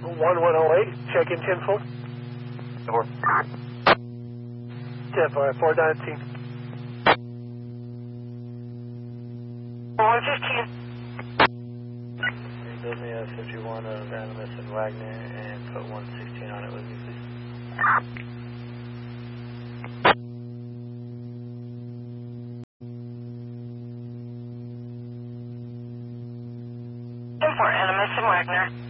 1108, check in 10-4. 4. 10-4, 419. 115. Build me a 51 of Animus and Wagner and put 116 on it with me, please. 10-4, Animus and Wagner.